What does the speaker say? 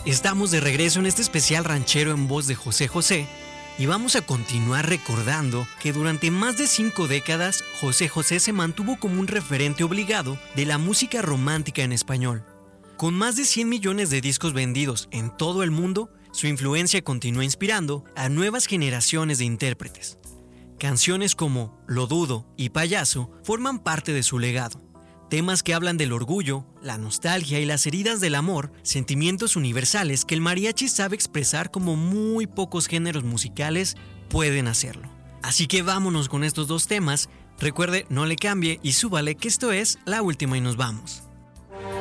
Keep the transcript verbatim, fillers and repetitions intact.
Estamos de regreso en este especial ranchero en voz de José José y vamos a continuar recordando que durante más de cinco décadas José José se mantuvo como un referente obligado de la música romántica en español. Con más de cien millones de discos vendidos en todo el mundo, su influencia continúa inspirando a nuevas generaciones de intérpretes. Canciones como Lo Dudo y Payaso forman parte de su legado. Temas que hablan del orgullo, la nostalgia y las heridas del amor, sentimientos universales que el mariachi sabe expresar como muy pocos géneros musicales pueden hacerlo. Así que vámonos con estos dos temas. Recuerde, no le cambie y súbale que esto es La Última y nos vamos.